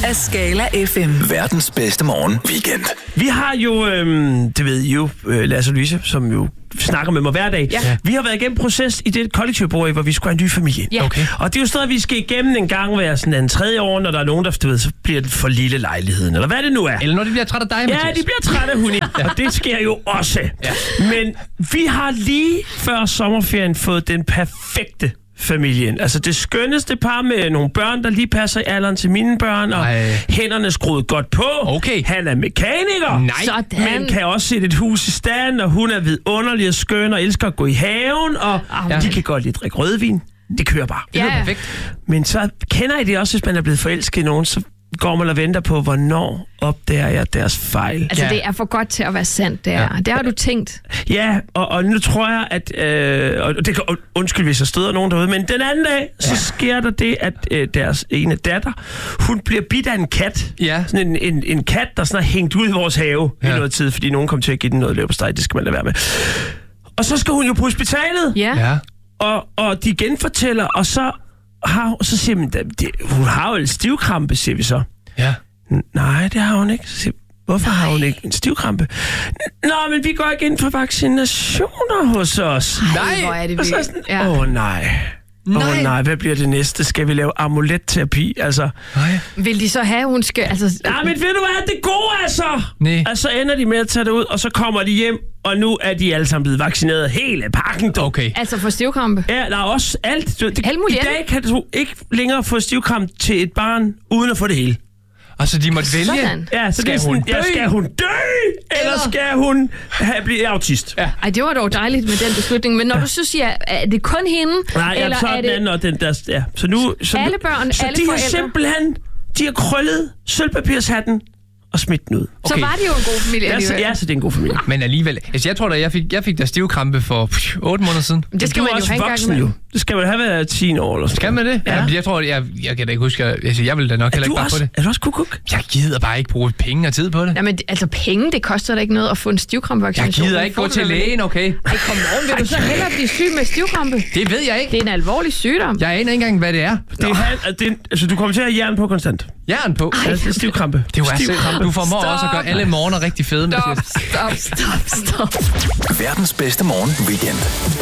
af Skala FM. Verdens bedste morgen weekend. Vi har jo, det ved I jo, Lasse og Louise, som jo snakker med mig hver dag. Ja. Vi har været igennem proces i det kollektivbord, hvor vi skulle have en ny familie. Ja. Okay. Og det er jo sådan, at vi skal igennem en gang hver sådan en tredje år, når der er nogen, der du ved, så bliver det for lille lejligheden, eller hvad det nu er. Eller når de bliver træt af dig, Mathias. Ja, de bliver træt af hunde, og det sker jo også. Ja. Men vi har lige før sommerferien fået den perfekte familien. Altså det skønneste par med nogle børn, der lige passer i alderen til mine børn, og hænderne skruet godt på. Okay. Han er mekaniker. Nej. Men kan også sætte et hus i stand, og hun er vidunderlig og skøn, og elsker at gå i haven, og de kan godt lide drikke rødvin. Det kører bare. Det er perfekt. Men så kender I det også, hvis man er blevet forelsket i nogen, så går man og venter på, hvornår opdager jeg deres fejl. Altså, det er for godt til at være sandt, det er. Ja. Det har du tænkt. Ja, og nu tror jeg, at... og det kan, undskyld, hvis jeg støder nogen derude, men den anden dag, så sker der det, at deres ene datter, hun bliver bidt af en kat. Ja. Sådan en kat, der sådan er hængt ud i vores have i noget tid, fordi nogen kom til at give den noget leverpostej. Det skal man lade være med. Og så skal hun jo på hospitalet. Ja. Og de genfortæller, og så siger man, hun har jo en stivkrampe, siger vi så. Ja. Nej, det har hun ikke. Så siger, hvorfor har hun ikke en stivkrampe? Nå, men vi går ikke ind for vaccinationer hos os. Nej, hvor er det vildt. Nej, hvad bliver det næste? Skal vi lave amuletterapi? Altså. Vil de så have, hun skal... Altså... Nej, men ved du hvad? Det gode er så! Nej. Altså ender de med at tage det ud, og så kommer de hjem, og nu er de alle sammen blevet vaccineret hele pakken. Okay. Altså for stivkrampe? Ja, der er også alt. I dag kan du ikke længere få stivkrampe til et barn, uden at få det hele. Altså, de måtte vælge? Sådan. Ja, så skal hun dø? Skal hun dø, eller skal hun blive autist? Ja. Ej, det var dog dejligt med den beslutning, men når du så siger, er det kun hende? Nej, eller så er den anden og den der... Ja. Så nu... Alle børn, så alle de forældre? har simpelthen... De har krøllet sølvpapirshatten og smidt den ud. Okay. Så var det jo en god familie alligevel. Ja, så det er en god familie. Men alligevel... Altså, jeg tror da, jeg fik der stivkrampe for 8 måneder siden. Det skal man jo have voksen, jo. Det skal man have været 10 år eller sådan. Skal man det? Ja. Jeg tror, jeg kan da ikke huske... Altså, jeg vil da nok heller ikke bare på det. Er du også kukuk? Jeg gider bare ikke bruge penge og tid på det. Jamen, altså penge, det koster da ikke noget at få en stivkrampevaccination. Jeg gider ikke gå til lægen, okay? Ej, kom on, vil du så hellere blive syg med stivkrampe? Det ved jeg ikke. Det er en alvorlig sygdom. Jeg aner ikke engang, hvad det er. Altså, du kommer til at have jern på konstant. Jern på? Ja, det er stivkrampe. Det er jo du formår også at gøre alle morgener rigtig fede. Stop. Verdens bedste morgen weekend.